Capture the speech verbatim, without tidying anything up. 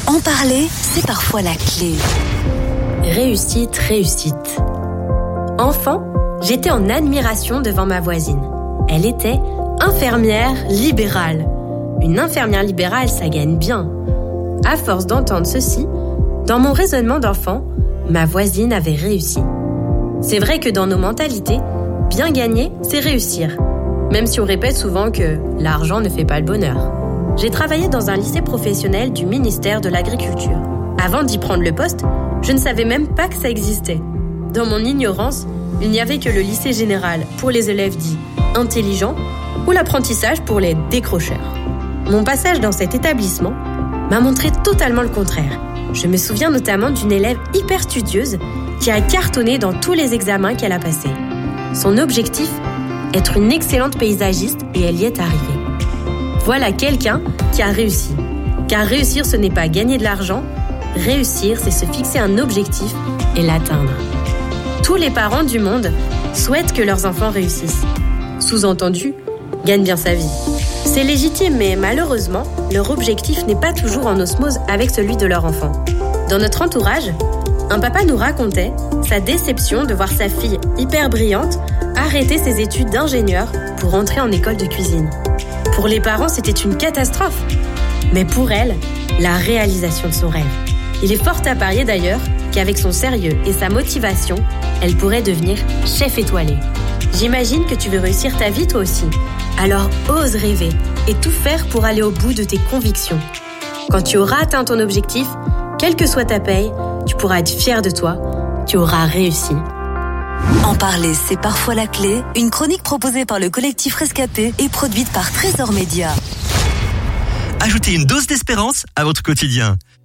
En parler, c'est parfois la clé. Réussite, réussite. Enfant, j'étais en admiration devant ma voisine. Elle était infirmière libérale. Une infirmière libérale, ça gagne bien. À force d'entendre ceci, dans mon raisonnement d'enfant, ma voisine avait réussi. C'est vrai que dans nos mentalités, bien gagner, c'est réussir. Même si on répète souvent que l'argent ne fait pas le bonheur. J'ai travaillé dans un lycée professionnel du ministère de l'Agriculture. Avant d'y prendre le poste, je ne savais même pas que ça existait. Dans mon ignorance, il n'y avait que le lycée général pour les élèves dits intelligents ou l'apprentissage pour les décrocheurs. Mon passage dans cet établissement m'a montré totalement le contraire. Je me souviens notamment d'une élève hyper studieuse qui a cartonné dans tous les examens qu'elle a passés. Son objectif, être une excellente paysagiste, et elle y est arrivée. Voilà quelqu'un qui a réussi. Car réussir, ce n'est pas gagner de l'argent. Réussir, c'est se fixer un objectif et l'atteindre. Tous les parents du monde souhaitent que leurs enfants réussissent. Sous-entendu, gagnent bien sa vie. C'est légitime, mais malheureusement, leur objectif n'est pas toujours en osmose avec celui de leur enfant. Dans notre entourage, un papa nous racontait sa déception de voir sa fille hyper brillante arrêter ses études d'ingénieur pour entrer en école de cuisine. Pour les parents, c'était une catastrophe. Mais pour elle, la réalisation de son rêve. Il est fort à parier d'ailleurs qu'avec son sérieux et sa motivation, elle pourrait devenir chef étoilé. J'imagine que tu veux réussir ta vie toi aussi. Alors ose rêver et tout faire pour aller au bout de tes convictions. Quand tu auras atteint ton objectif, quelle que soit ta paye, tu pourras être fier de toi, tu auras réussi. En parler, c'est parfois la clé. Une chronique proposée par le collectif Rescapé et produite par Trésor Média. Ajoutez une dose d'espérance à votre quotidien.